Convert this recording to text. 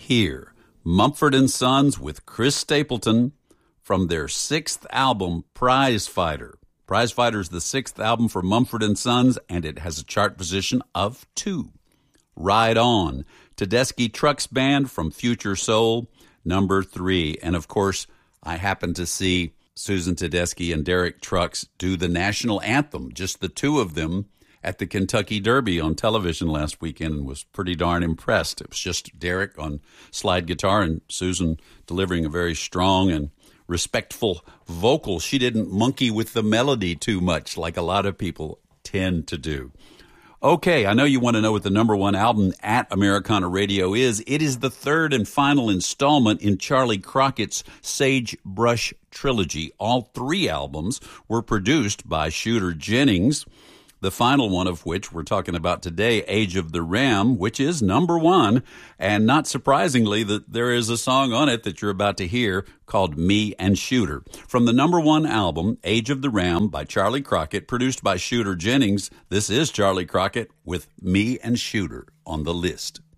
hear Mumford & Sons with Chris Stapleton from their sixth album, Prize Fighter. Prize Fighter is the sixth album for Mumford & Sons, and it has a chart position of 2. Ride On, Tedeschi Trucks Band from Future Soul, number 3. And, of course, I happened to see Susan Tedeschi and Derek Trucks do the national anthem, just the two of them, at the Kentucky Derby on television last weekend, and was pretty darn impressed. It was just Derek on slide guitar and Susan delivering a very strong and respectful vocal. She didn't monkey with the melody too much like a lot of people tend to do. Okay, I know you want to know what the number one album at Americana Radio is. It is the third and final installment in Charlie Crockett's Sagebrush Trilogy. All 3 albums were produced by Shooter Jennings, the final one of which we're talking about today, Age of the Ram, which is number 1. And not surprisingly, that there is a song on it that you're about to hear called Me and Shooter. From the number 1 album, Age of the Ram by Charlie Crockett, produced by Shooter Jennings, this is Charlie Crockett with Me and Shooter on the list.